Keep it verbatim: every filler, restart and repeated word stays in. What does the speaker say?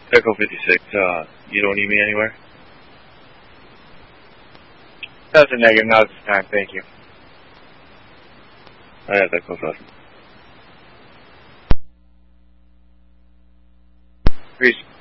Echo fifty-six, uh, you don't need me anywhere? That's a negative, not at this time, thank you. I have Echo seven. Peace.